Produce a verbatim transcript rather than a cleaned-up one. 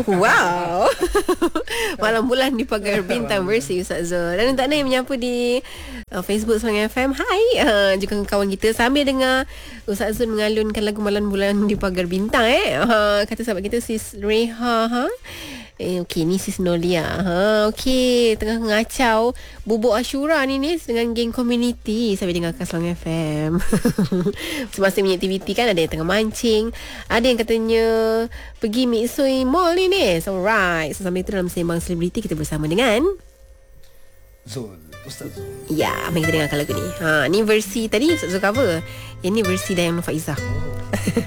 Wow. Malam bulan di Pagar Bintang versi Ustaz Zul. Dan untuk anda yang menyapa di uh, Facebook Semangat F M, hai, uh, juga kawan kita sambil dengar Ustaz Zul mengalunkan lagu Malam Bulan di Pagar Bintang eh. Uh, kata sahabat kita Sis Reha, ha. Eh, okey, ni Sis Nolia. Ha, okey, tengah ngacau bubuk Ashura ni ni dengan geng community sambil dengarkan Semangat F M. Semasa-masa aktiviti kan, ada yang tengah mancing, ada yang katanya pergi Mitsui Mall ni ni. So right, so, sambil itu dalam Sembang Selebriti kita bersama dengan Zul, Ustaz Zul. ya, mari kita dengarkan lagu ni. Ha, ni versi tadi Ustaz Zul cover. Ini versi Dayang Nur Faizah.